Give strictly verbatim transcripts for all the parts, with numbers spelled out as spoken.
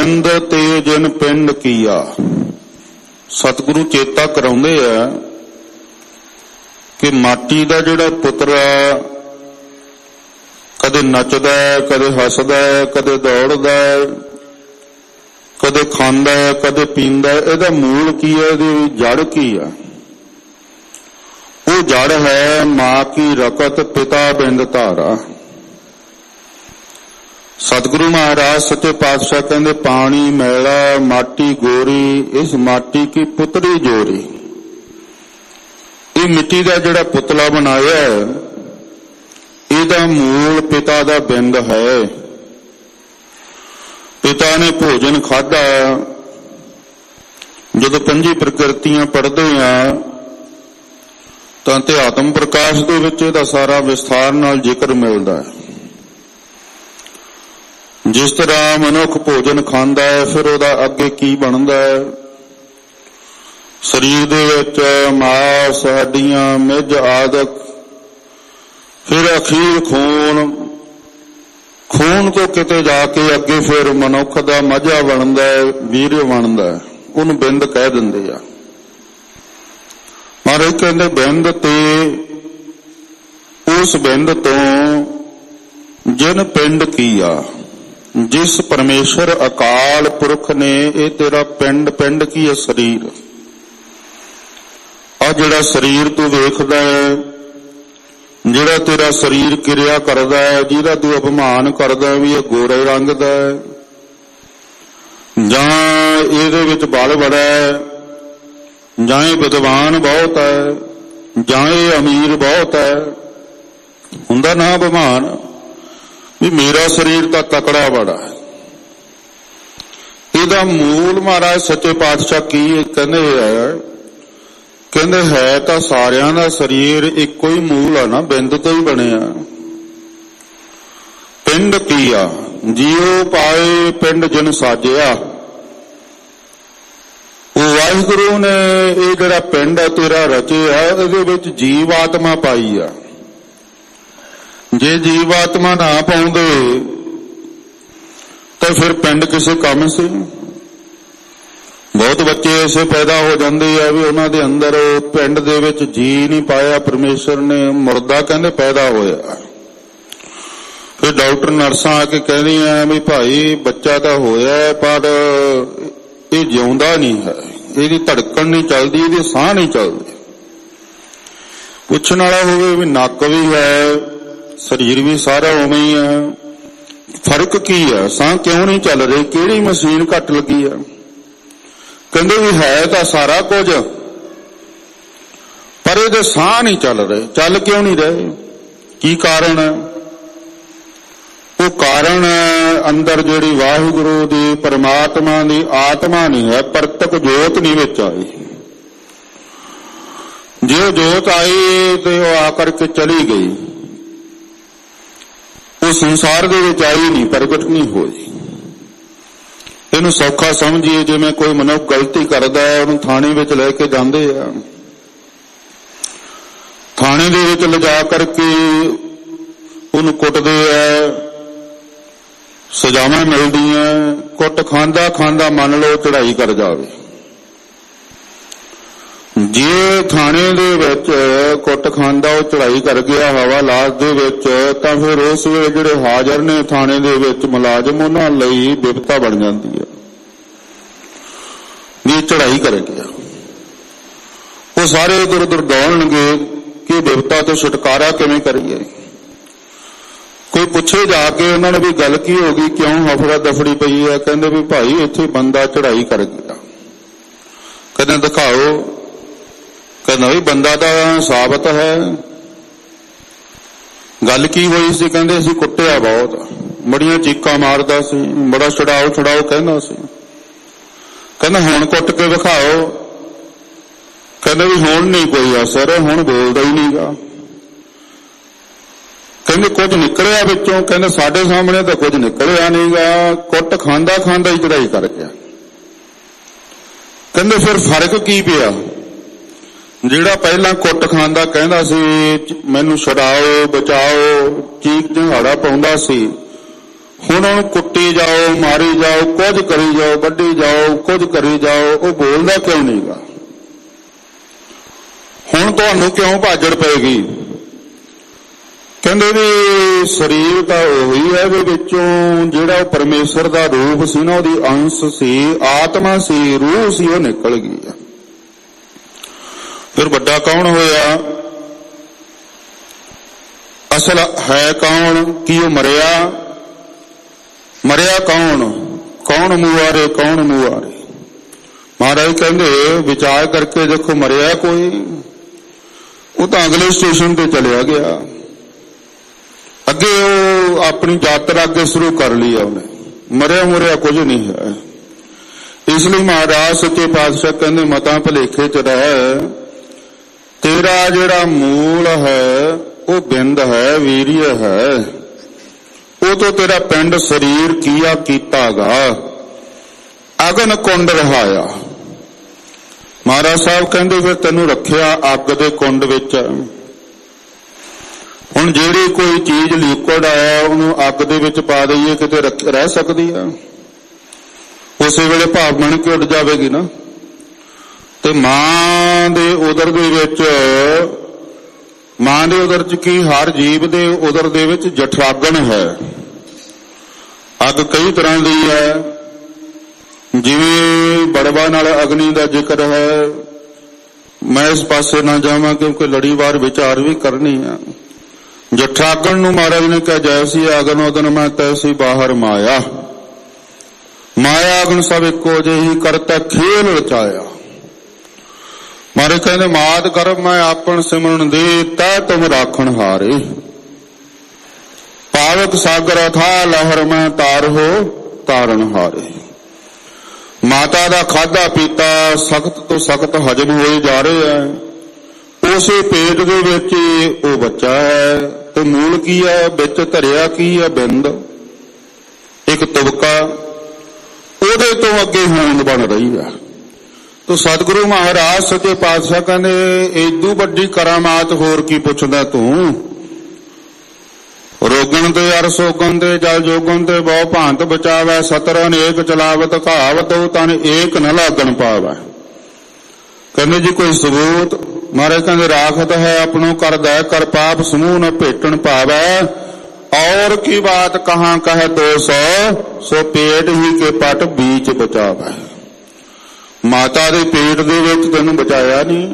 ਬਿੰਦ ਤੇ ਜਿਨ ਪਿੰਡ ਕੀਆ। ਸਤਿਗੁਰੂ ਚੇਤਾ ਕਰਾਉਂਦੇ ਆ ਕਿ ਮਾਟੀ ਦਾ ਜਿਹੜਾ ਪੁੱਤਰਾ ਕਦੇ ਨੱਚਦਾ ਹੈ, ਕਦੇ ਹੱਸਦਾ ਹੈ, ਕਦੇ ਦੌੜਦਾ ਹੈ, ਕਦੇ ਖਾਂਦਾ ਹੈ, ਕਦੇ ਪੀਂਦਾ ਹੈ, ਇਹਦਾ ਮੂਲ ਕੀ ਹੈ, ਇਹਦੀ ਜੜ ਕੀ ਹੈ? ਉਹ ਜੜ ਹੈ ਮਾਂ ਕੀ ਰਕਤ ਪਿਤਾ ਬਿੰਦ ਧਾਰਾ। ਸਤਿਗੁਰੂ ਮਹਾਰਾਜ ਸੱਚੇ ਪਾਤਸ਼ਾਹ ਕਹਿੰਦੇ ਪਾਣੀ ਮੈਲਾ ਮਾਟੀ ਗੋਰੀ, ਇਸ ਮਾਟੀ ਕੀ ਪੁੱਤਰੀ ਜੋਰੀ। ਇਹ ਮਿੱਟੀ ਦਾ ਜਿਹੜਾ ਪੁਤਲਾ ਬਣਾਇਆ ਇਹਦਾ ਮੂਲ ਪਿਤਾ ਦਾ ਬਿੰਦ ਹੈ। ਪਿਤਾ ਨੇ ਭੋਜਨ ਖਾਧਾ। ਜਦੋਂ ਪੰਜੀ ਪ੍ਰਕਿਰਤੀਆਂ ਪੜ੍ਹਦੇ ਆ ਤਾਂ ਅਧਿਆਤਮ ਪ੍ਰਕਾਸ਼ ਦੇ ਵਿੱਚ ਇਹਦਾ ਸਾਰਾ ਵਿਸਥਾਰ ਨਾਲ ਜ਼ਿਕਰ ਮਿਲਦਾ ਹੈ। ਜਿਸ ਤਰ੍ਹਾਂ ਮਨੁੱਖ ਭੋਜਨ ਖਾਂਦਾ ਹੈ ਫਿਰ ਉਹਦਾ ਅੱਗੇ ਕੀ ਬਣਦਾ ਹੈ? ਸਰੀਰ ਦੇ ਵਿੱਚ ਮਾਸ, ਹੱਡੀਆਂ, ਮਿੱਝ ਆਦਿਕ, ਫਿਰ ਅਖੀਰ ਖੂਨ, ਖੂਨ ਤੋਂ ਕਿਤੇ ਜਾ ਕੇ ਅੱਗੇ ਫਿਰ ਮਨੁੱਖ ਦਾ ਮੱਝਾ ਬਣਦਾ ਹੈ, ਵੀਰ ਬਣਦਾ ਹੈ, ਉਹਨੂੰ ਬਿੰਦ ਕਹਿ ਦਿੰਦੇ ਆ। ਮਹਾਰਾਜ ਕਹਿੰਦੇ ਬਿੰਦ ਤੇ ਉਸ ਬਿੰਦ ਤੋਂ ਜਿਨ ਪਿੰਡ ਕੀਆ। ਜਿਸ ਪਰਮੇਸ਼ਰ ਅਕਾਲ ਪੁਰਖ ਨੇ ਇਹ ਤੇਰਾ ਪਿੰਡ, ਪਿੰਡ ਕੀ ਹੈ? ਸਰੀਰ। ਆ ਜਿਹੜਾ ਸਰੀਰ ਤੂੰ ਵੇਖਦਾ ਹੈ, ਜਿਹੜਾ ਤੇਰਾ ਸਰੀਰ ਕਿਰਿਆ ਕਰਦਾ ਹੈ, ਜਿਹਦਾ ਤੂੰ ਅਪਮਾਨ ਕਰਦਾ ਵੀ ਇਹ ਗੋਰੇ ਰੰਗ ਦਾ ਹੈ, ਜਾਂ ਇਹਦੇ ਵਿੱਚ ਬਲ ਬੜਾ ਹੈ, ਜਾਂ ਇਹ ਵਿਦਵਾਨ ਬਹੁਤ ਹੈ, ਜਾਂ ਇਹ ਅਮੀਰ ਬਹੁਤ ਹੈ, ਹੁੰਦਾ ਨਾ ਅਪਮਾਨ ਵੀ ਮੇਰਾ ਸਰੀਰ ਤਾਂ ਤਕੜਾ ਬੜਾ ਹੈ। ਇਹਦਾ ਮੂਲ ਮਹਾਰਾਜ ਸੱਚੇ ਪਾਤਸ਼ਾਹ ਕੀ ਕਹਿੰਦੇ ਹੈ? ਕਹਿੰਦੇ ਹੈ ਤਾਂ ਸਾਰਿਆਂ ਦਾ ਸਰੀਰ ਇੱਕੋ ਹੀ ਮੂਲ ਆ ਨਾ, ਬਿੰਦ ਤੋਂ ਹੀ ਬਣਿਆ। ਪਿੰਡ ਕੀਆ ਜੀਉ ਪਾਏ ਪਿੰਡ ਜਿਨ ਸਾਜਿਆ। ਉਹ ਵਾਹਿਗੁਰੂ ਨੇ ਇਹ ਜਿਹੜਾ ਪਿੰਡ ਹੈ ਤੇਰਾ ਰਚਿਆ, ਇਹਦੇ ਵਿੱਚ ਜੀਵ ਆਤਮਾ ਪਾਈ ਆ। ਜੇ ਜੀਵ ਆਤਮਾ ਨਾ ਪਾਉਂਦੇ ਤਾਂ ਫਿਰ ਪਿੰਡ ਕਿਸੇ ਕੰਮ ਸੀ? ਬਹੁਤ ਬੱਚੇ ਐਸੇ ਪੈਦਾ ਹੋ ਜਾਂਦੇ ਆ ਵੀ ਉਹਨਾਂ ਦੇ ਅੰਦਰ ਪਿੰਡ ਦੇ ਵਿੱਚ ਜੀ ਨਹੀਂ ਪਾਇਆ ਪਰਮੇਸ਼ਰ ਨੇ, ਮੁਰਦਾ ਕਹਿੰਦੇ ਪੈਦਾ ਹੋਇਆ। ਫਿਰ ਡਾਕਟਰ ਨਰਸਾਂ ਆ ਕੇ ਕਹਿੰਦੀਆਂ ਵੀ ਭਾਈ ਬੱਚਾ ਤਾਂ ਹੋਇਆ ਪਰ ਇਹ ਜਿਉਂਦਾ ਨਹੀਂ ਹੈ, ਇਹਦੀ ਧੜਕਣ ਨਹੀਂ ਚੱਲਦੀ, ਇਹਦੇ ਸਾਹ ਨਹੀਂ ਚੱਲਦੇ। ਪੁੱਛਣ ਵਾਲਾ ਹੋਵੇ ਵੀ ਨੱਕ ਵੀ ਹੈ, ਸਰੀਰ ਵੀ ਸਾਰਾ ਉਵੇਂ ਹੀ ਹੈ, ਫਰਕ ਕੀ ਹੈ? ਸਾਹ ਕਿਉਂ ਨਹੀਂ ਚੱਲ ਰਹੇ? ਕਿਹੜੀ ਮਸ਼ੀਨ ਘੱਟ ਲੱਗੀ ਆ? ਕਹਿੰਦੇ ਵੀ ਹੈ ਤਾਂ ਸਾਰਾ ਕੁਝ ਪਰ ਇਹਦੇ ਸਾਹ ਨਹੀਂ ਚੱਲ ਰਹੇ। ਚੱਲ ਕਿਉਂ ਨਹੀਂ ਰਹੇ? ਕੀ ਕਾਰਨ ਹੈ? ਉਹ ਕਾਰਨ ਅੰਦਰ ਜਿਹੜੀ ਵਾਹਿਗੁਰੂ ਦੀ ਪਰਮਾਤਮਾ ਦੀ ਆਤਮਾ ਨਹੀਂ ਹੈ, ਪ੍ਰਤੱਖ ਜੋਤ ਨਹੀਂ ਵਿੱਚ ਆਈ। ਜੇ ਉਹ ਜੋਤ ਆਈ ਤੇ ਉਹ ਆ ਕਰਕੇ ਚਲੀ ਗਈ, ਉਹ ਸੰਸਾਰ ਦੇ ਵਿੱਚ ਆਈ ਨਹੀਂ, ਪ੍ਰਗਟ ਨਹੀਂ ਹੋਈ। ਇਹਨੂੰ ਸੌਖਾ ਸਮਝੀਏ, ਜਿਵੇਂ ਕੋਈ ਮਨੁੱਖ ਗਲਤੀ ਕਰਦਾ ਹੈ ਉਹਨੂੰ ਥਾਣੇ ਵਿੱਚ ਲੈ ਕੇ ਜਾਂਦੇ ਆ, ਥਾਣੇ ਦੇ ਵਿੱਚ ਲਿਜਾ ਕਰਕੇ ਉਹਨੂੰ ਕੁੱਟਦੇ ਆ, ਸਜ਼ਾਵਾਂ ਮਿਲਦੀਆਂ, ਕੁੱਟ ਖਾਂਦਾ ਖਾਂਦਾ ਮੰਨ ਲਓ ਚੜ੍ਹਾਈ ਕਰ ਜਾਵੇ। ਜੇ ਥਾਣੇ ਦੇ ਵਿੱਚ ਕੁੱਟ ਖਾਂਦਾ ਉਹ ਚੜ੍ਹਾਈ ਕਰ ਗਿਆ ਹਵਾ ਲਾਸ਼ ਦੇ ਵਿੱਚ, ਤਾਂ ਫਿਰ ਉਸ ਵੇਲੇ ਜਿਹੜੇ ਹਾਜ਼ਰ ਨੇ ਥਾਣੇ ਦੇ ਵਿੱਚ ਮੁਲਾਜ਼ਮ, ਉਹਨਾਂ ਲਈ ਬਿਪਤਾ ਬਣ ਜਾਂਦੀ ਹੈ ਵੀ ਚੜ੍ਹਾਈ ਕਰ ਗਿਆ। ਉਹ ਸਾਰੇ ਇਧਰ ਉਧਰ ਦੌੜਨਗੇ ਕਿ ਬਿਪਤਾ ਤੋਂ ਛੁਟਕਾਰਾ ਕਿਵੇਂ ਕਰੀਏ। ਕੋਈ ਪੁੱਛੇ ਜਾ ਕੇ ਉਹਨਾਂ ਨੇ ਵੀ ਗੱਲ ਕੀ ਹੋ ਗਈ, ਕਿਉਂ ਹਫੜਾ ਦਫੜੀ ਪਈ ਹੈ? ਕਹਿੰਦੇ ਵੀ ਭਾਈ ਇੱਥੇ ਬੰਦਾ ਚੜ੍ਹਾਈ ਕਰ ਗਿਆ। ਕਹਿੰਦੇ ਦਿਖਾਓ। ਕਹਿੰਦਾ ਵੀ ਬੰਦਾ ਤਾਂ ਸਾਬਤ ਹੈ। ਗੱਲ ਕੀ ਹੋਈ ਸੀ? ਕਹਿੰਦੇ ਅਸੀਂ ਕੁੱਟਿਆ ਬਹੁਤ, ਬੜੀਆਂ ਚੀਕਾਂ ਮਾਰਦਾ ਸੀ, ਬੜਾ ਛੁਡਾਓ ਛੁਡਾਓ ਕਹਿੰਦਾ ਸੀ। ਕਹਿੰਦਾ ਹੁਣ ਕੁੱਟ ਕੇ ਵਿਖਾਓ। ਕਹਿੰਦੇ ਵੀ ਹੁਣ ਨਹੀਂ ਕੋਈ ਅਸਰ, ਹੁਣ ਬੋਲਦਾ ਹੀ ਨਹੀਂਗਾ। ਕਹਿੰਦੇ ਕੁਝ ਨਿਕਲਿਆ ਵਿੱਚੋਂ? ਕਹਿੰਦੇ ਸਾਡੇ ਸਾਹਮਣੇ ਤਾਂ ਕੁਝ ਨਿਕਲਿਆ ਨਹੀਂਗਾ, ਕੁੱਟ ਖਾਂਦਾ ਖਾਂਦਾ ਹੀ ਚੜ੍ਹਾਈ ਕਰ ਗਿਆ। ਕਹਿੰਦੇ ਫਿਰ ਫਰਕ ਕੀ ਪਿਆ? ਜਿਹੜਾ ਪਹਿਲਾਂ ਕੁੱਟ ਖਾਂਦਾ ਕਹਿੰਦਾ ਸੀ ਮੈਨੂੰ ਛਡਾਓ ਬਚਾਓ, ਚੀਕ ਚਿਹਾੜਾ ਪਾਉਂਦਾ ਸੀ, ਹੁਣ ਉਹਨੂੰ ਕੁੱਟੀ ਜਾਓ, ਮਾਰੀ ਜਾਓ, ਕੁਝ ਕਰੀ ਜਾਓ, ਵੱਢੀ ਜਾਓ, ਕੁਝ ਕਰੀ ਜਾਓ, ਉਹ ਬੋਲਦਾ ਕਿਉਂ ਨਹੀਂਗਾ? ਹੁਣ ਤੁਹਾਨੂੰ ਕਿਉਂ ਭਾਜੜ ਪਏਗੀ? ਕਹਿੰਦੇ ਵੀ ਸਰੀਰ ਤਾਂ ਉਹੀ ਹੈ ਵੀ ਵਿੱਚੋਂ ਜਿਹੜਾ ਉਹ ਪਰਮੇਸ਼ਰ ਦਾ ਰੂਪ ਸੀ ਨਾ, ਉਹਦੀ ਅੰਸ਼ ਸੀ, ਆਤਮਾ ਸੀ, ਰੂਹ ਸੀ, ਉਹ ਨਿਕਲ ਗਈ ਆ। ਫਿਰ ਵੱਡਾ ਕੌਣ ਹੋਇਆ? ਅਸਲ ਹੈ ਕੌਣ? ਕੀ ਉਹ ਮਰਿਆ? ਮਰਿਆ ਕੌਣ? ਕੌਣ ਮੁਆਰੇ? ਕੌਣ ਮੁਆਰੇ? ਮਹਾਰਾਜ ਕਹਿੰਦੇ ਵਿਚਾਰ ਕਰਕੇ ਦੇਖੋ, ਮਰਿਆ ਕੋਈ? ਉਹ ਤਾਂ ਅਗਲੇ ਸਟੇਸ਼ਨ ਤੇ ਚਲਿਆ ਗਿਆ। ਅੱਗੇ ਉਹ ਆਪਣੀ ਯਾਤਰਾ ਅੱਗੇ ਸ਼ੁਰੂ ਕਰ ਲਈ ਆ ਉਹਨੇ। ਮਰਿਆ ਮੁਰਿਆ ਕੁਝ ਨਹੀਂ ਹੈ। ਇਸ ਲਈ ਮਹਾਰਾਜ ਸੱਚੇ ਪਾਤਸ਼ਾਹ ਕਹਿੰਦੇ ਮਤਾਂ ਭੁਲੇਖੇ ਚ ਰਹਿ, ਤੇਰਾ ਜਿਹੜਾ ਮੂਲ ਹੈ ਉਹ ਬਿੰਦ ਹੈ, ਵੀਰੀਅ ਹੈ। ਉਹ ਤੋਂ ਤੇਰਾ ਪਿੰਡ ਸਰੀਰ ਕੀਆ ਕੀਤਾਗਾ, ਅਗਨ ਕੁੰਡ ਰਹਾਇਆ। ਮਹਾਰਾਜ ਸਾਹਿਬ ਕਹਿੰਦੇ ਫਿਰ ਤੈਨੂੰ ਰੱਖਿਆ ਅੱਗ ਦੇ ਕੁੰਡ ਵਿੱਚ। ਹੁਣ ਜਿਹੜੀ ਕੋਈ ਚੀਜ਼ ਲਿਕੁਇਡ ਆਇਆ ਉਹਨੂੰ ਅੱਗ ਦੇ ਵਿੱਚ ਪਾ ਦਈਏ, ਕਿਤੇ ਰਹਿ ਸਕਦੀ ਆ? ਉਸੇ ਵੇਲੇ ਭਾਪ ਬਣ ਕੇ ਉੱਡ ਜਾਵੇਗੀ ਨਾ। ਤੇ ਮਾਂ ਦੇ ਉਦਰ ਦੇ ਵਿੱਚ, ਮਾਂ ਦੇ ਉਦਰ ਚ ਕੀ, ਹਰ ਜੀਵ ਦੇ ਉਦਰ ਦੇ ਵਿੱਚ ਜਠਰਾਗਣ ਹੈ। ਅੱਗ ਕਈ ਤਰ੍ਹਾਂ ਦੀ ਹੈ, ਜਿਵੇਂ ਬੜਵਾ ਨਾਲ ਅਗਨੀ ਦਾ ਜ਼ਿਕਰ ਹੈ। ਮੈਂ ਇਸ ਪਾਸੇ ਨਾ ਜਾਵਾਂ ਕਿਉਂਕਿ ਲੜੀਵਾਰ ਵਿਚਾਰ ਵੀ ਕਰਨੀ ਆ। ਜਠਰਾਗਣ ਨੂੰ ਮਹਾਰਾਜ ਨੇ ਕਿਹਾ, ਜੈਸੀ ਅਗਨ ਉਦਨ ਮੈਂ ਤੈਸੀ ਬਾਹਰ ਮਾਇਆ। ਮਾਇਆ ਅਗਨ ਸਭ ਇੱਕੋ ਜਿਹੀ, ਕਰਤਾ ਖੇਲ ਰਚਾਇਆ। ਮਹਾਰਾਜ ਕਹਿੰਦੇ ਮਾਤ ਕਰਮ ਮੈਂ ਆਪਨ ਸਿਮਰਨ ਦੇ, ਤੈ ਤੁਮ ਰਾਖਣ ਹਾਰੇ। ਪਾਵਕ ਸਾਗਰ ਅਥਾ ਲਹਿਰ ਮੈਂ ਤਾਰ ਹੋ ਤਾਰਨ ਹਾਰੇ। ਮਾਤਾ ਦਾ ਖਾਧਾ ਪੀਤਾ ਸਖਤ ਤੋਂ ਸਖਤ ਹਜਮ ਹੋਏ ਜਾ ਰਿਹਾ ਹੈ। ਉਸੇ ਪੇਟ ਦੇ ਵਿੱਚ ਉਹ ਬੱਚਾ ਹੈ। ਤੇ ਮੂਲ ਕੀ ਹੈ? ਵਿੱਚ ਧਰਿਆ ਕੀ ਹੈ? ਬਿੰਦ, ਇੱਕ ਤੁਬਕਾ। ਉਹਦੇ ਤੋਂ ਅੱਗੇ ਹੋਂਦ ਬਣ ਰਹੀ ਹੈ। ਤੋ ਸਤਿਗੁਰੂ ਮਹਾਰਾਜ ਸੱਚੇ ਪਾਤਸ਼ਾਹ ਕਹਿੰਦੇ ਏਦੂ ਵੱਡੀ ਕਰਾਮਾਤ ਹੋਰ ਕੀ ਪੁੱਛਦਾ ਤੂੰ? ਰੋਗਣ ਤੇ ਅਰ ਸੋਗਣ ਤੇ ਜਲ ਜੋਗਣ ਤੇ ਬਹੁ ਭਾਂਤ ਬਚਾਵੈ। ਸਤਰ ਅਨੇਕ ਚਲਾਵਤ ਕਹਾਵਤ, ਤਨ ਏਕ ਨ ਲਾਗਣ ਪਾਵੈ। ਕਹਿੰਦੇ ਜੀ ਕੋਈ ਸਬੂਤ? ਮਹਾਰਾਜ ਕਹਿੰਦੇ ਰਾਖਤ ਹੈ ਆਪਣੋ ਕਰਦਾ ਕਰ ਪਾਪ, ਸਮੂਹ ਨ ਭੇਟਣ ਭਾਵੈ। ਔਰ ਕੀ ਬਾਤ ਕਹਾਂ ਕਹੈ ਦੋ ਸੌ, ਸੋ ਪੇਟ ਹੀ ਕੇ ਪਟ ਬੀਚ ਬਚਾਵੈ। ਮਾਤਾ ਦੇ ਪੇਟ ਦੇ ਵਿੱਚ ਤੈਨੂੰ ਬਚਾਇਆ ਨਹੀਂ।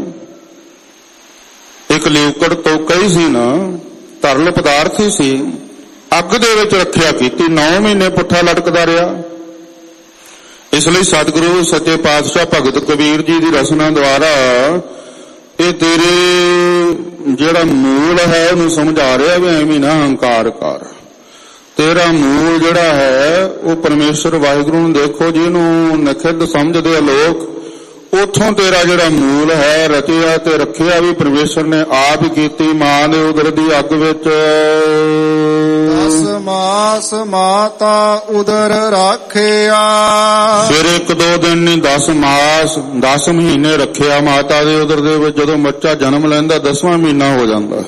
ਇੱਕ ਲਿਵਕੜ ਤੋਂ ਕਈ ਸੀ ਨਾ, ਤਰਲ ਪਦਾਰਥ ਹੀ ਸੀ, ਅੱਗ ਦੇ ਵਿੱਚ ਰੱਖਿਆ ਕੀਤੀ, ਨੌ ਮਹੀਨੇ ਪੁੱਠਾ ਲਟਕਦਾ ਰਿਹਾ। ਇਸ ਲਈ ਸਤਿਗੁਰੂ ਸੱਚੇ ਪਾਤਸ਼ਾਹ ਭਗਤ ਕਬੀਰ ਜੀ ਦੀ ਰਚਨਾ ਦੁਆਰਾ ਇਹ ਤੇਰੇ ਜਿਹੜਾ ਮੂਲ ਹੈ ਉਹਨੂੰ ਸਮਝਾ ਰਿਹਾ ਵੀ ਐਵੇਂ ਨਾ ਹੰਕਾਰ ਕਰ। ਤੇਰਾ ਮੂਲ ਜਿਹੜਾ ਹੈ ਉਹ ਪਰਮੇਸ਼ਰ ਵਾਹਿਗੁਰੂ ਨੂੰ ਦੇਖੋ, ਜਿਹਨੂੰ ਨਖਿੱਧ ਸਮਝਦੇ ਆ ਲੋਕ, ਉਥੋਂ ਤੇਰਾ ਜਿਹੜਾ ਮੂਲ ਹੈ ਰਚਿਆ ਤੇ ਰੱਖਿਆ ਵੀ ਪਰਮੇਸ਼ਰ ਨੇ ਆਪ ਹੀ ਕੀਤੀ। ਮਾਂ ਦੇ ਉਦਰ ਦੀ ਅੱਗ ਵਿੱਚ ਦਸ ਮਾਸ ਮਾਤਾ ਉਦਰ ਰੱਖਿਆ। ਫਿਰ ਇੱਕ ਦੋ ਦਿਨ ਨਹੀਂ, ਦਸ ਮਾਸ ਦਸ ਮਹੀਨੇ ਰੱਖਿਆ ਮਾਤਾ ਦੇ ਉਦਰ ਦੇ ਵਿੱਚ। ਜਦੋਂ ਬੱਚਾ ਜਨਮ ਲੈਂਦਾ ਦਸਵਾਂ ਮਹੀਨਾ ਹੋ ਜਾਂਦਾ,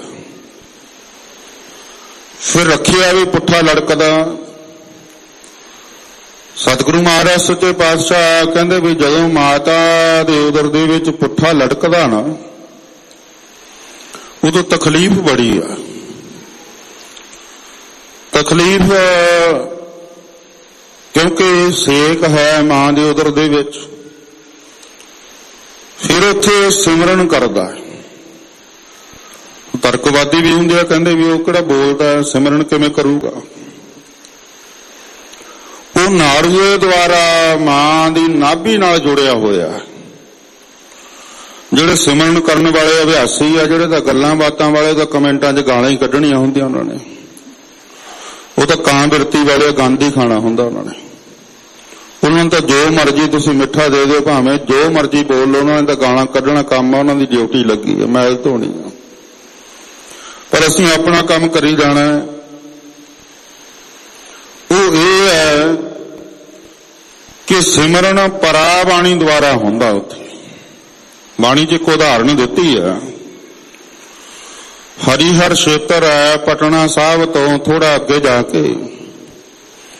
ਫਿਰ ਰੱਖਿਆ ਵੀ ਪੁੱਠਾ ਲੜਕਦਾ। ਸਤਿਗੁਰੂ ਮਹਾਰਾਜ ਸੱਚੇ ਪਾਤਸ਼ਾਹ ਕਹਿੰਦੇ ਵੀ ਜਦੋਂ ਮਾਤਾ ਦੇ ਉਦਰ ਦੇ ਵਿੱਚ ਪੁੱਠਾ ਲਟਕਦਾ ਨਾ, ਉਦੋਂ ਤਕਲੀਫ ਬੜੀ ਆ। ਤਕਲੀਫ ਕਿਉਂਕਿ ਸੇਕ ਹੈ ਮਾਂ ਦੇ ਉਦਰ ਦੇ ਵਿੱਚ। ਫਿਰ ਉੱਥੇ ਸਿਮਰਨ ਕਰਦਾ ਹੈ। ਤਰਕਵਾਦੀ ਵੀ ਹੁੰਦੇ ਆ, ਕਹਿੰਦੇ ਵੀ ਉਹ ਕਿਹੜਾ ਬੋਲਦਾ, ਸਿਮਰਨ ਕਿਵੇਂ ਕਰੂਗਾ? ਉਹ ਨਾੜੂਏ ਦੁਆਰਾ ਮਾਂ ਦੀ ਨਾਭੀ ਨਾਲ ਜੁੜਿਆ ਹੋਇਆ। ਜਿਹੜੇ ਸਿਮਰਨ ਕਰਨ ਵਾਲੇ ਅਭਿਆਸੀ ਆ, ਜਿਹੜੇ ਤਾਂ ਗੱਲਾਂ ਬਾਤਾਂ ਵਾਲੇ ਤਾਂ ਕਮੈਂਟਾਂ 'ਚ ਗਾਲਾਂ ਹੀ ਕੱਢਣੀਆਂ ਹੁੰਦੀਆਂ ਉਹਨਾਂ ਨੇ। ਉਹ ਤਾਂ ਕਾਂ ਬਿਰਤੀ ਵਾਲੇ ਗੰਦ ਹੀ ਖਾਣਾ ਹੁੰਦਾ ਉਹਨਾਂ ਨੇ। ਉਹਨਾਂ ਨੂੰ ਤਾਂ ਜੋ ਮਰਜ਼ੀ ਤੁਸੀਂ ਮਿੱਠਾ ਦੇ ਦਿਓ, ਭਾਵੇਂ ਜੋ ਮਰਜ਼ੀ ਬੋਲ ਲਓ, ਉਹਨਾਂ ਨੇ ਤਾਂ ਗਾਲਾਂ ਕੱਢਣਾ ਕੰਮ ਆ, ਉਹਨਾਂ ਦੀ ਡਿਊਟੀ ਲੱਗੀ ਹੈ, ਮੈਲ ਧੋਣੀ ਆ। ਪਰ ਅਸੀਂ ਆਪਣਾ ਕੰਮ ਕਰੀ ਜਾਣਾ। ਉਹ ਇਹ ਹੈ ਕਿ ਸਿਮਰਨ ਪਰਾ ਬਾਣੀ ਦੁਆਰਾ ਹੁੰਦਾ। ਉੱਥੇ ਬਾਣੀ 'ਚ ਇੱਕ ਉਦਾਹਰਣ ਦਿੱਤੀ ਹੈ। ਹਰੀਹਰ ਖੇਤਰ ਹੈ ਪਟਨਾ ਸਾਹਿਬ ਤੋਂ ਥੋੜਾ ਅੱਗੇ ਜਾ ਕੇ,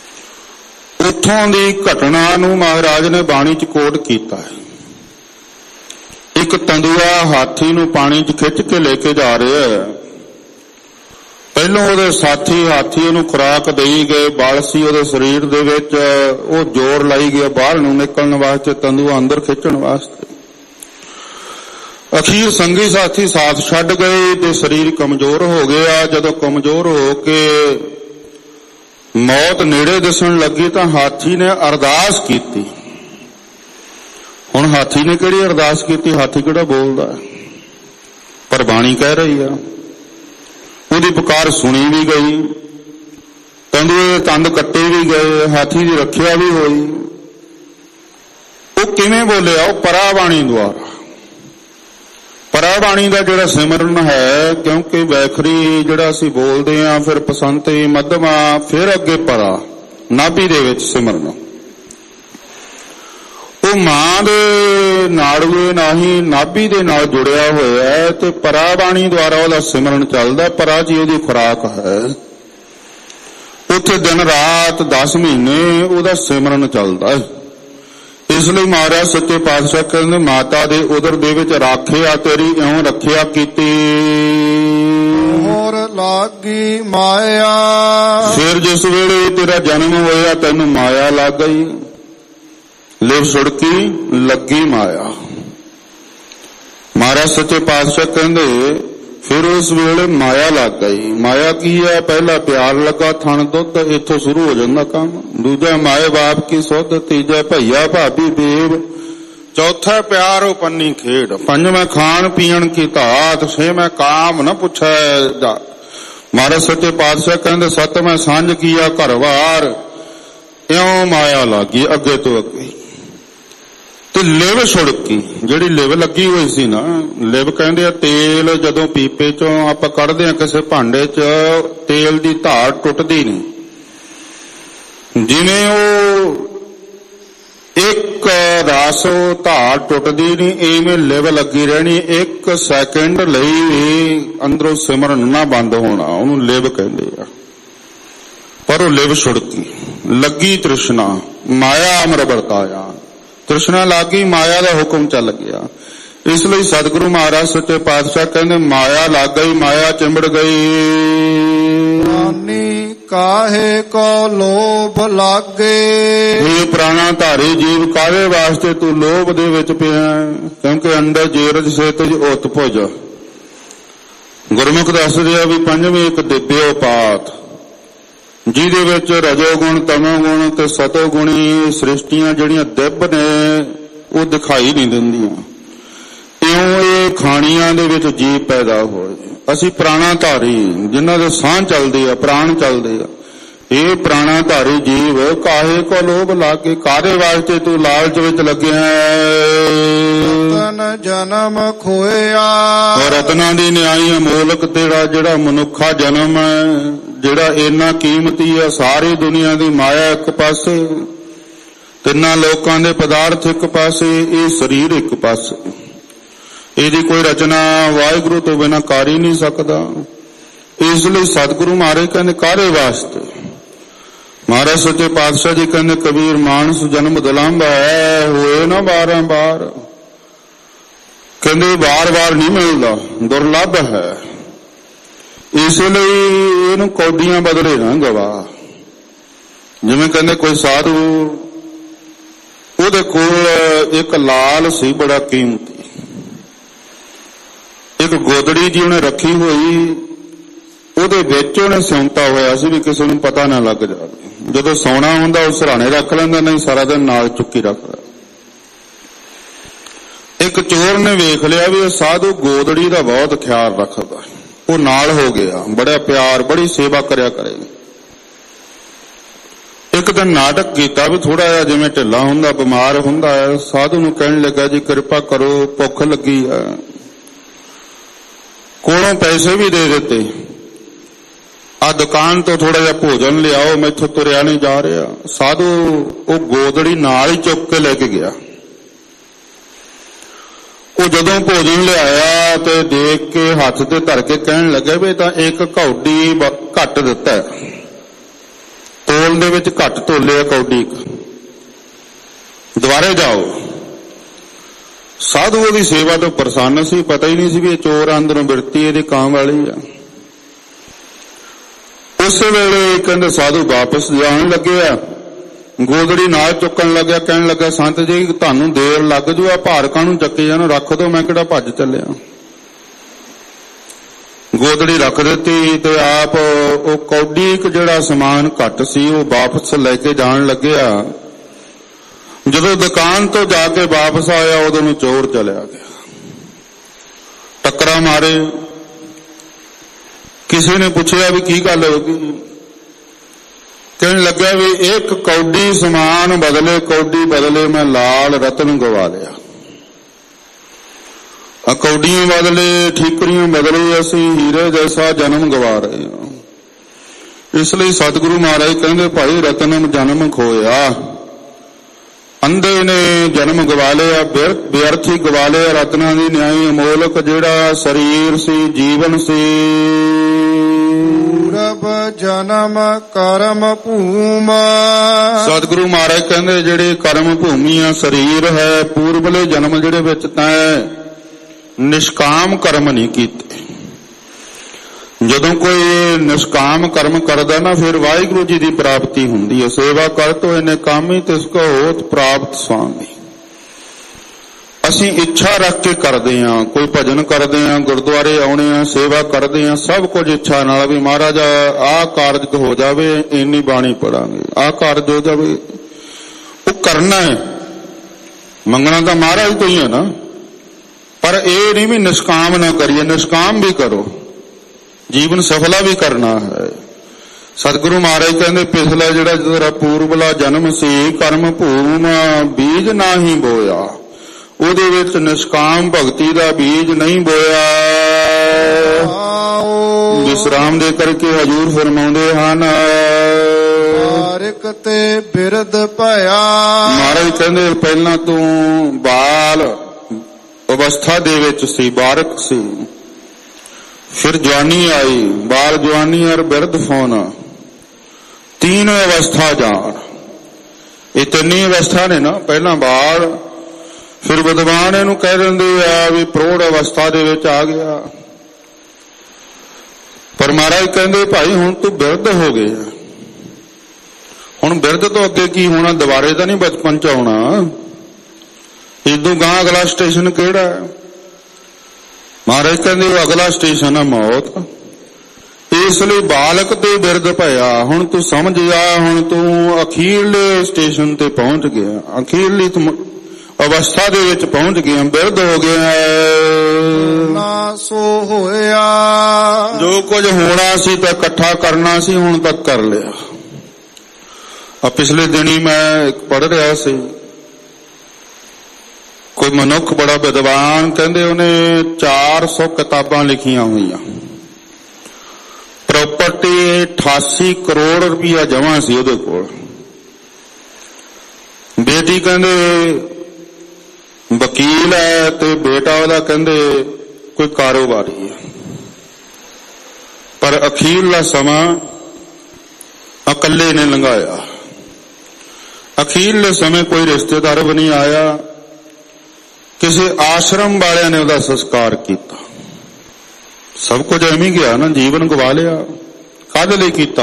ਇੱਥੋਂ ਦੀ ਘਟਨਾ ਨੂੰ ਮਹਾਰਾਜ ਨੇ ਬਾਣੀ 'ਚ ਕੋਟ ਕੀਤਾ ਹੈ। ਇੱਕ ਤੰਦੂਆ ਹਾਥੀ ਨੂੰ ਪਾਣੀ 'ਚ ਖਿੱਚ ਕੇ ਲੈ ਕੇ ਜਾ ਰਿਹਾ ਹੈ। ਪਹਿਲੋਂ ਉਹਦੇ ਸਾਥੀ ਹਾਥੀ ਉਹਨੂੰ ਖੁਰਾਕ ਦੇਈ ਗਏ, ਬਲ ਸੀ ਉਹਦੇ ਸਰੀਰ ਦੇ ਵਿੱਚ, ਉਹ ਜ਼ੋਰ ਲਾਈ ਗਿਆ ਬਾਹਰ ਨੂੰ ਨਿਕਲਣ ਵਾਸਤੇ, ਤੰਦੂਆ ਅੰਦਰ ਖਿੱਚਣ ਵਾਸਤੇ। ਅਖੀਰ ਸੰਗੀ ਸਾਥੀ ਸਾਥ ਛੱਡ ਗਏ ਤੇ ਸਰੀਰ ਕਮਜ਼ੋਰ ਹੋ ਗਿਆ। ਜਦੋਂ ਕਮਜ਼ੋਰ ਹੋ ਕੇ ਮੌਤ ਨੇੜੇ ਦਿਸਣ ਲੱਗੀ ਤਾਂ ਹਾਥੀ ਨੇ ਅਰਦਾਸ ਕੀਤੀ। ਹੁਣ ਹਾਥੀ ਨੇ ਕਿਹੜੀ ਅਰਦਾਸ ਕੀਤੀ? ਹਾਥੀ ਕਿਹੜਾ ਬੋਲਦਾ? ਪਰ ਬਾਣੀ ਕਹਿ ਰਹੀ ਆ। ਉਹਦੀ ਪੁਕਾਰ ਸੁਣੀ ਵੀ ਗਈ, ਤੰਦੂਏ ਦੇ ਤੰਦ ਕੱਟੇ ਵੀ ਗਏ, ਹਾਥੀ ਦੀ ਰੱਖਿਆ ਵੀ ਹੋਈ। ਉਹ ਕਿਵੇਂ ਬੋਲਿਆ? ਉਹ ਪਰਾਬਾਣੀ ਦੁਆਰਾ। ਪਰਾਬਾਣੀ ਦਾ ਜਿਹੜਾ ਸਿਮਰਨ ਹੈ, ਕਿਉਂਕਿ ਵੈਖਰੀ ਜਿਹੜਾ ਅਸੀਂ ਬੋਲਦੇ ਹਾਂ, ਫਿਰ ਪਸੰਤੀ, ਮੱਧਮਾ, ਫਿਰ ਅੱਗੇ ਪਰਾ, ਨਾਭੀ ਦੇ ਵਿੱਚ ਸਿਮਰਨ। ਉਹ ਮਾਂ ਦੇ ਨਾੜੂਏ ਨਾਹੀਂ ਨਾਭੀ ਦੇ ਨਾਲ ਜੁੜਿਆ ਹੋਇਆ ਹੈ ਤੇ ਪਰਾਬਾਣੀ ਦੁਆਰਾ ਉਹਦਾ ਸਿਮਰਨ ਚੱਲਦਾ। ਪਰਾ ਜੀ ਉਹਦੀ ਖੁਰਾਕ ਹੈ। ਉੱਥੇ ਦਿਨ ਰਾਤ ਦਸ ਮਹੀਨੇ ਉਹਦਾ ਸਿਮਰਨ ਚੱਲਦਾ ਹੈ। ਇਸ ਲਈ ਮਹਾਰਾਜ ਸੱਚੇ ਪਾਤਸ਼ਾਹ ਕਹਿੰਦੇ, ਮਾਤਾ ਦੇ ਉਦਰ ਦੇ ਵਿੱਚ ਰਾਖਿਆ ਤੇਰੀ ਇਉਂ ਰੱਖਿਆ ਕੀਤੀ, ਹੋਰ ਲਾਗੀ ਮਾਇਆ। ਫਿਰ ਜਿਸ ਵੇਲੇ ਤੇਰਾ ਜਨਮ ਹੋਇਆ ਤੈਨੂੰ ਮਾਇਆ ਲੱਗ ਗਈ, ਲਿਵ ਸੁੜਕੀ ਲੱਗੀ ਮਾਇਆ। ਮਹਾਰਾਜ ਸੱਚੇ ਪਾਤਸ਼ਾਹ ਕਹਿੰਦੇ ਫਿਰ ਉਸ ਵੇਲੇ ਮਾਇਆ ਲੱਗ ਗਈ। ਮਾਇਆ ਕੀ ਹੈ? ਪਹਿਲਾ ਪਿਆਰ ਲੱਗਾ, ਥਣ ਦੁੱਧ, ਇੱਥੋਂ ਸ਼ੁਰੂ ਹੋ ਜਾਂਦਾ ਕੰਮ। ਦੂਜਾ ਮਾਏ ਬਾਪ ਕੀ ਸੁੱਧ, ਤੀਜਾ ਭਈਆ ਭਾਬੀ ਦੇਵ, ਚੌਥਾ ਪਿਆਰ ਉਪੰਨੀ ਖੇਡ, ਪੰਜਵਾਂ ਖਾਣ ਪੀਣ ਕੀ ਧਾਤ, ਛੇਵਾਂ ਕਾਮ ਨਾ ਪੁੱਛੈ ਜਾ। ਮਹਾਰਾਜ ਸੱਚੇ ਪਾਤਸ਼ਾਹ ਕਹਿੰਦੇ ਸੱਤਵਾਂ ਸਾਂਝ ਕੀਆ ਘਰ ਵਾਰ, ਇਉਂ ਮਾਇਆ ਲੱਗੀ ਅੱਗੇ ਤੋਂ ਅੱਗੇ। ਤੇ ਲਿਵ ਸੁੜਕੀ, ਜਿਹੜੀ ਲਿਵ ਲੱਗੀ ਹੋਈ ਸੀ ਨਾ, ਲਿਵ ਕਹਿੰਦੇ ਆ ਤੇਲ ਜਦੋਂ ਪੀਪੇ ਚੋਂ ਆਪਾਂ ਕੱਢਦੇ ਆ ਕਿਸੇ ਭਾਂਡੇ 'ਚ, ਤੇਲ ਦੀ ਧਾਰ ਟੁੱਟਦੀ ਨਹੀਂ। ਜਿਵੇਂ ਉਹ ਇੱਕ ਰਸ ਧਾਰ ਟੁੱਟਦੀ ਨਹੀਂ, ਇਵੇਂ ਲਿਵ ਲੱਗੀ ਰਹਿਣੀ। ਇੱਕ ਸੈਕਿੰਡ ਲਈ ਵੀ ਅੰਦਰੋਂ ਸਿਮਰਨ ਨਾ ਬੰਦ ਹੋਣਾ, ਉਹਨੂੰ ਲਿਵ ਕਹਿੰਦੇ ਆ। ਪਰ ਉਹ ਲਿਵ ਸੁੜਕੀ ਲੱਗੀ ਤ੍ਰਿਸ਼ਨਾ, ਮਾਇਆ ਅਮਰ ਵਰਤਾਇਆ। ਤ੍ਰਿਸ਼ਨਾ ਲੱਗੀ, ਮਾਇਆ ਦਾ ਹੁਕਮ ਚੱਲ ਗਿਆ। ਇਸ ਲਈ ਸਤਿਗੁਰੂ ਮਹਾਰਾਜ ਸੱਚੇ ਪਾਤਸ਼ਾਹ ਕਹਿੰਦੇ ਮਾਇਆ ਲੱਗ ਗਈ, ਮਾਇਆ ਚਿੰਬੜ ਗਈ। ਪ੍ਰਾਨੀ ਕਾਹੇ ਕੋ ਲੋਭ ਲਾਗੇ। ਇਹ ਪ੍ਰਾਣਾ ਧਾਰੀ ਜੀਵ ਕਾਹਦੇ ਵਾਸਤੇ ਤੂੰ ਲੋਭ ਦੇ ਵਿੱਚ ਪਿਆ? ਕਿਉਂਕਿ ਅੰਦਰ ਜੇਰਜ ਸੇਤਜ ਉਤ ਭੁਜ। ਗੁਰਮੁਖ ਦੱਸ ਰਿਹਾ ਵੀ ਪੰਜਵੀਂ ਇੱਕ ਦਿਵਯ ਉਪਾਤ, ਜਿਹਦੇ ਵਿੱਚ ਰਜੋ ਗੁਣ, ਤਮੋ ਗੁਣ ਤੇ ਸਤੋ ਗੁਣੀ ਸ੍ਰਿਸ਼ਟੀਆਂ ਜਿਹੜੀਆਂ ਦਿਵ ਨੇ ਉਹ ਦਿਖਾਈ ਨਹੀਂ ਦਿੰਦੀਆਂ। ਇਉਂ ਇਹ ਖਾਣੀਆਂ ਦੇ ਵਿੱਚ ਜੀਵ ਪੈਦਾ ਹੋਏ। ਅਸੀਂ ਪ੍ਰਾਣਾ ਧਾਰੀ, ਜਿਨ੍ਹਾਂ ਦੇ ਸਾਹ ਚੱਲਦੇ ਆ, ਪ੍ਰਾਣ ਚੱਲਦੇ ਆ, ਇਹ ਪ੍ਰਾਣਾ ਧਾਰੀ ਜੀਵ ਕਾਹੇ ਕੋ ਲੋਭ ਲਾਗੇ, ਕਾਹਦੇ ਵਾਸਤੇ ਤੂੰ ਲਾਲਚ ਵਿੱਚ ਲੱਗਿਆ? ਰਤਨ ਜਨਮ ਖੋਇਆ। ਰਤਨਾਂ ਦੀ ਨਿਆਈ ਅਮੋਲਕ ਤੇਰਾ ਜਿਹੜਾ ਮਨੁੱਖਾ ਜਨਮ ਹੈ, ਜਿਹੜਾ ਇੰਨਾ ਕੀਮਤੀ ਹੈ। ਸਾਰੀ ਦੁਨੀਆ ਦੀ ਮਾਇਆ ਇੱਕ ਪਾਸੇ, ਤਿੰਨਾਂ ਲੋਕਾਂ ਦੇ ਪਦਾਰਥ ਇੱਕ ਪਾਸੇ, ਇਹ ਸਰੀਰ ਇੱਕ ਪਾਸੇ। ਇਹਦੀ ਕੋਈ ਰਚਨਾ ਵਾਹਿਗੁਰੂ ਤੋਂ ਬਿਨਾਂ ਕਰ ਹੀ ਨਹੀਂ ਸਕਦਾ। ਇਸ ਲਈ ਸਤਿਗੁਰੂ ਮਹਾਰਾਜ ਕਹਿੰਦੇ ਕਾਹਦੇ ਵਾਸਤੇ? ਮਹਾਰਾਜ ਸੱਚੇ ਪਾਤਸ਼ਾਹ ਜੀ ਕਹਿੰਦੇ ਕਬੀਰ ਮਾਨਸ ਜਨਮ ਦੁਲੰਭ ਹੈ, ਹੋਏ ਨਾ ਬਾਰਾਂ ਬਾਰ। ਕਹਿੰਦੇ ਬਾਰ ਬਾਰ ਨਹੀਂ ਮਿਲਦਾ, ਦੁਰਲੱਭ ਹੈ। ਇਸ ਲਈ ਇਹਨੂੰ ਕੌਡੀਆਂ ਬਦਲੇ ਨਾ ਗਵਾ। ਜਿਵੇਂ ਕਹਿੰਦੇ ਕੋਈ ਸਾਧੂ, ਉਹਦੇ ਕੋਲ ਇੱਕ ਲਾਲ ਸੀ ਬੜਾ ਕੀਮਤੀ, ਇੱਕ ਗੋਦੜੀ ਜੀ ਉਹਨੇ ਰੱਖੀ ਹੋਈ, ਉਹਦੇ ਵਿੱਚ ਉਹਨੇ ਸਿਉਂਤਾ ਹੋਇਆ ਸੀ ਵੀ ਕਿਸੇ ਨੂੰ ਪਤਾ ਨਾ ਲੱਗ ਜਾਵੇ। ਜਦੋਂ ਸੌਣਾ ਹੁੰਦਾ ਉਹ ਸਿਰਹਾਣੇ ਰੱਖ ਲੈਂਦਾ, ਨਹੀਂ ਸਾਰਾ ਦਿਨ ਨਾਲ ਚੁੱਕੀ ਰੱਖਦਾ। ਇੱਕ ਚੋਰ ਨੇ ਵੇਖ ਲਿਆ ਵੀ ਇਹ ਸਾਧੂ ਗੋਦੜੀ ਦਾ ਬਹੁਤ ਖਿਆਲ ਰੱਖਦਾ, ਉਹ ਨਾਲ ਹੋ ਗਿਆ, ਬੜਾ ਪਿਆਰ, ਬੜੀ ਸੇਵਾ ਕਰਿਆ ਕਰੇਗਾ। ਇੱਕ ਦਿਨ ਨਾਟਕ ਕੀਤਾ ਵੀ ਥੋੜਾ ਜਿਹਾ ਜਿਵੇਂ ਢਿੱਲਾ ਹੁੰਦਾ, ਬਿਮਾਰ ਹੁੰਦਾ ਹੈ। ਸਾਧੂ ਨੂੰ ਕਹਿਣ ਲੱਗਾ ਜੀ ਕਿਰਪਾ ਕਰੋ, ਭੁੱਖ ਲੱਗੀ ਹੈ। ਕੋਲੋਂ ਪੈਸੇ ਵੀ ਦੇ ਦਿੱਤੇ, ਆ ਦੁਕਾਨ ਤੋਂ ਥੋੜਾ ਜਿਹਾ ਭੋਜਨ ਲਿਆਓ, ਮੈਥੋਂ ਤੁਰਿਆ ਨਹੀਂ ਜਾ ਰਿਹਾ। ਸਾਧੂ ਉਹ ਗੋਦੜੀ ਨਾਲ ਹੀ ਚੁੱਕ ਕੇ ਲੈ ਕੇ ਗਿਆ। ਉਹ ਜਦੋਂ ਭੋਜਨ ਲਿਆਇਆ ਤੇ ਦੇਖ ਕੇ ਹੱਥ ਤੇ ਧਰ ਕੇ ਕਹਿਣ ਲੱਗਾ ਵੀ ਤਾਂ ਇੱਕ ਕੌਡੀ ਘੱਟ ਦਿੱਤਾ, ਤੋਲ ਦੇ ਵਿੱਚ ਘੱਟ ਤੋਲਿਆ ਕੌਡੀ। ਦੁਬਾਰੇ ਜਾਓ। ਸਾਧੂ ਉਹਦੀ ਸੇਵਾ ਤੋਂ ਪ੍ਰਸੰਨ ਸੀ, ਪਤਾ ਹੀ ਨਹੀਂ ਸੀ ਵੀ ਇਹ ਚੋਰ ਅੰਦਰੋਂ ਬਿਰਤੀ ਇਹਦੇ ਕਾਂ ਵਾਲੀ ਆ। ਉਸੇ ਵੇਲੇ ਕਹਿੰਦੇ ਸਾਧੂ ਵਾਪਸ ਜਾਣ ਲੱਗਿਆ, ਗੋਦੜੀ ਨਾਲ ਚੁੱਕਣ ਲੱਗਿਆ, ਕਹਿਣ ਲੱਗਾ ਸੰਤ ਜੀ ਤੁਹਾਨੂੰ ਦੇਰ ਲੱਗ ਜੂ, ਆ ਭਾਰ ਕਾਹਨੂੰ ਚੱਕੇ ਜਾਨੂੰ, ਰੱਖ ਦੋ, ਮੈਂ ਕਿਹੜਾ ਭੱਜ ਚੱਲਿਆ। ਗੋਦੜੀ ਰੱਖ ਦਿੱਤੀ ਤੇ ਆਪ ਉਹ ਕੌਡੀ ਇੱਕ ਜਿਹੜਾ ਸਮਾਨ ਘੱਟ ਸੀ ਉਹ ਵਾਪਸ ਲੈ ਕੇ ਜਾਣ ਲੱਗਿਆ। ਜਦੋਂ ਦੁਕਾਨ ਤੋਂ ਜਾ ਕੇ ਵਾਪਸ ਆਇਆ ਉਦੋਂ ਨੂੰ ਚੋਰ ਚਲਿਆ ਗਿਆ। ਟੱਕਰਾਂ ਮਾਰੇ, ਕਿਸੇ ਨੇ ਪੁੱਛਿਆ ਵੀ ਕੀ ਗੱਲ ਹੋ ਗਈ, ਕਹਿਣ ਲੱਗਿਆ ਵੀ ਇੱਕ ਕੌਡੀ ਸਮਾਨ ਬਦਲੇ ਕੌਡੀ ਬਦਲੇ ਮੈਂ ਲਾਲ ਰਤਨ ਗਵਾ ਲਿਆ। ਆ ਕੌਡੀਆਂ ਬਦਲੇ ਠੀਕਰੀਆਂ ਬਦਲੇ ਅਸੀਂ ਹੀਰੇ ਜੈਸਾ ਜਨਮ ਗਵਾ ਰਹੇ ਹਾਂ। ਇਸ ਲਈ ਸਤਿਗੁਰੂ ਮਹਾਰਾਜ ਕਹਿੰਦੇ ਭਾਈ ਰਤਨਮ ਜਨਮ ਖੋਇਆ, ਅੰਧੇ ਨੇ ਜਨਮ ਗਵਾ ਲਿਆ, ਵਿਅਰਥੀ ਗਵਾ ਲਿਆ ਰਤਨਾਂ ਦੀ ਨਿਆਈ ਅਮੋਲਕ ਜਿਹੜਾ ਸਰੀਰ ਸੀ, ਜੀਵਨ ਸੀ। ਪੂਰਬ ਜਨਮ ਕਰਮ ਭੂਮ, ਸਤਿਗੁਰੂ ਮਹਾਰਾਜ ਕਹਿੰਦੇ ਜਿਹੜੇ ਕਰਮ ਭੂਮੀ ਆ ਸਰੀਰ ਹੈ, ਪੂਰਬਲੇ ਜਨਮ ਜਿਹੜੇ ਵਿੱਚ ਤੈਂ ਨਿਸ਼ਕਾਮ ਕਰਮ ਨਹੀਂ ਕੀਤੇ। ਜਦੋਂ ਕੋਈ ਨਿਸ਼ਕਾਮ ਕਰਮ ਕਰਦਾ ਨਾ ਫਿਰ ਵਾਹਿਗੁਰੂ ਜੀ ਦੀ ਪ੍ਰਾਪਤੀ ਹੁੰਦੀ ਹੈ। ਸੇਵਾ ਕਰ ਤੋ ਇਹਨੇ ਕਾਮੀ ਤਿਸ ਕੋ ਹੋਤ ਪ੍ਰਾਪਤ ਸੁਆਮੀ। ਅਸੀਂ ਇੱਛਾ ਰੱਖ ਕੇ ਕਰਦੇ ਹਾਂ, ਕੋਈ ਭਜਨ ਕਰਦੇ ਹਾਂ, ਗੁਰਦੁਆਰੇ ਆਉਣੇ ਆ, ਸੇਵਾ ਕਰਦੇ ਹਾਂ, ਸਭ ਕੁਝ ਇੱਛਾ ਨਾਲ ਵੀ ਮਹਾਰਾਜ ਆਹ ਕਾਰਜ ਹੋ ਜਾਵੇ, ਇੰਨੀ ਬਾਣੀ ਪੜਾਂਗੇ, ਆਹ ਕਾਰਜ ਹੋ ਜਾਵੇ। ਉਹ ਕਰਨਾ ਹੈ, ਮੰਗਣਾ ਤਾਂ ਮਹਾਰਾਜ ਤੋਂ ਹੀ ਹੈ ਨਾ, ਪਰ ਇਹ ਨਹੀਂ ਵੀ ਨਿਸ਼ਕਾਮ ਨਾ ਕਰੀਏ, ਨਿਸ਼ਕਾਮ ਵੀ ਕਰੋ, ਜੀਵਨ ਸਫਲਾ ਵੀ ਕਰਨਾ ਹੈ। ਸਤਿਗੁਰੂ ਮਹਾਰਾਜ ਕਹਿੰਦੇ ਪਿਛਲਾ ਜਿਹੜਾ ਤੇਰਾ ਪੂਰਬਲਾ ਜਨਮ ਸੀ ਕਰਮ ਭੂਮ ਬੀਜ ਨਹੀਂ ਬੋਇਆ, ਉਹਦੇ ਵਿੱਚ ਨਿਸ਼ਕਾਮ ਭਗਤੀ ਦਾ ਬੀਜ ਨਹੀਂ ਬੋਇਆ। ਵਿਸਰਾਮ ਦੇ ਕਰਕੇ ਹਜੂਰ ਫਰਮਾਉਂਦੇ ਹਨ ਬਾਰਿਕ ਤੇ ਬਿਰਧ ਭਇਆ। ਮਹਾਰਾਜ ਕਹਿੰਦੇ ਪਹਿਲਾਂ ਤੂੰ ਬਾਲ ਅਵਸਥਾ ਦੇ ਵਿੱਚ ਸੀ, ਬਾਰਕ ਸੀ, ਫਿਰ ਜਵਾਨੀ ਆਈ, ਬਾਲ ਜਵਾਨੀ ਔਰ ਬਿਰਧ ਫੋਨ, तीन अवस्था जान। ये तीन अवस्था ने ना, पहला बाल, फिर विद्वान इहनूं कह दिंदे आ भी प्रौढ़ अवस्था दे विच आ गया। पर महाराज कहंदे भाई हुण तू बिरध हो गया, हुण बिरध तो अगे की होना, दुबारे तो नहीं बचपन च आउणा। इदों गां अगला स्टेशन किहड़ा है? महाराज कहंदे अगला स्टेशन है मौत। इसलिए बालक ते बिरध भया, हुण तू समझ जा, हुण तू अखीरले स्टेशन ते पहुंच गया, अखीरली अवस्था दे विच पहुंच गया, बिरध हो गया। ना सो होया, जो कुछ होना सी तां इकट्ठा करना सी, हुण तक कर लिया। अब पिछले दिन ही मैं पढ़ रहा सी, कोई मनुख बड़ा विद्वान, कहंदे उहने चार सौ किताबां लिखियां हुईयां, प्रॉपर्टी अठासी करोड़ रुपया जमा सी उहदे कोल। बेटी कहंदे वकील है ते बेटा उहदा कहंदे कोई कारोबारी है। पर अखीरला समा अकले ने लंघाया, अखीरले समय कोई रिश्तेदार भी नहीं आया, किसी आश्रम वाले ने उहदा संस्कार किया। सब कुछ एवं ही गया ना, जीवन गवा लिया, काहदे लई कीता?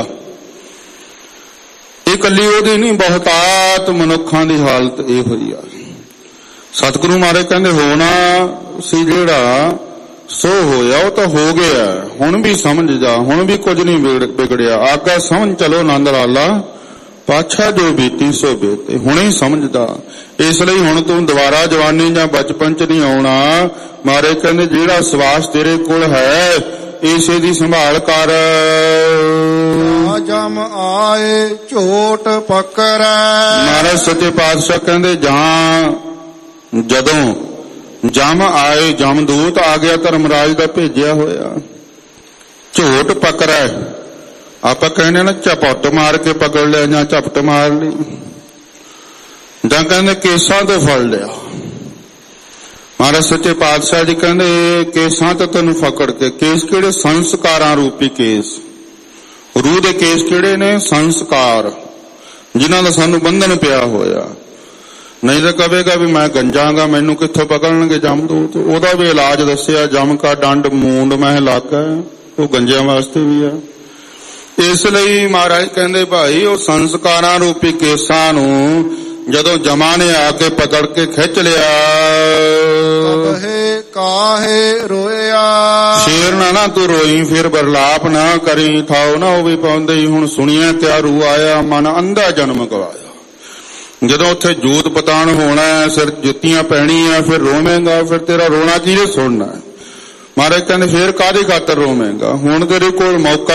ये कली ओहदी नहीं, बहुतात मनुखां दी हालत ये होई आ। सतगुरु महाराज कहंदे होना सी जिहड़ा सो होया, वो तो हो गया, हुण भी समझ जा, हुण भी कुछ नहीं बिगड़िया, आगा समझ चलो आनंद लाला, पाछा जो बीती सो बीते, हुणे ही समझदा। इसलिए हुण तू दोबारा जवानी जां बचपन च नहीं आउणा। महाराज कहंदे जिहड़ा सवास तेरे कोल है इसे दी संभाल कर। जम आए झोट पकड़ै, महाराज सच्चे पातशाह कहंदे जां जदों जम आए, जमदूत आ गया धर्मराज दा भेजिया होया, झोट पकड़ै, आपां कहने ना झपट मार के पकड़ लिया जां झपट मार ली, जां कहंदे केसां तो फड़ लिया। महाराज सच्चे पातशाह जी कहंदे केसां तो तैनूं फकड़ के, केस किहड़े? संस्कारां रूपी केस, रूह दे केस किहड़े ने? संस्कार, जिन्हां दा सानूं बंधन पिया होया। ਨਹੀਂ ਤਾਂ ਕਹੇਗਾ ਵੀ ਮੈਂ ਗੰਜਾਂਗਾ, ਮੈਨੂੰ ਕਿੱਥੋਂ ਪਕੜਨਗੇ ਜਮਦੂਤ। ਉਹਦਾ ਵੀ ਇਲਾਜ ਦੱਸਿਆ, ਜਮ ਕਾ ਡੰਡ ਮੂੰਡ ਮਹਿ ਲਾਗਾ, ਉਹ ਗੰਜਿਆਂ ਵਾਸਤੇ ਵੀ ਆ। ਇਸ ਲਈ ਮਹਾਰਾਜ ਕਹਿੰਦੇ ਭਾਈ ਉਹ ਸੰਸਕਾਰਾਂ ਰੂਪੀ ਕੇਸਾਂ ਨੂੰ ਜਦੋਂ ਜਮਾ ਨੇ ਆ ਕੇ ਪਕੜ ਕੇ ਖਿੱਚ ਲਿਆ, ਕਬਹਿ ਕਾਹੇ ਰੋਇਆ। ਸ਼ੇਰ ਨਾ ਨਾ ਤੂੰ ਰੋਈ, ਫਿਰ ਬਰਲਾਪ ਨਾ ਕਰੀ, ਥਾਉ ਨਾ ਉਹ ਵੀ ਪਾਉਂਦੇ ਹੀ। ਹੁਣ ਸੁਣੀਆਂ ਤਿਆ ਰੂ ਆਇਆ, ਮਨ ਅੰਧਾ ਜਨਮ ਗਵਾਇਆ। ਜਦੋਂ ਉੱਥੇ ਜੂਤ ਪਤਾਣ ਹੋਣਾ, ਸਿਰ ਜੁੱਤੀਆਂ ਪੈਣੀਆਂ, ਫਿਰ ਰੋਵੇਂਗਾ, ਫਿਰ ਤੇਰਾ ਰੋਣਾ ਕਿਹਨੇ ਸੁਣਨਾ। ਮਹਾਰਾਜ ਕਹਿੰਦੇ ਫੇਰ ਕਾਹਦੀ ਖਾਤਰ ਰੋਵੇਂਗਾ, ਹੁਣ ਤੇਰੇ ਕੋਲ ਮੌਕਾ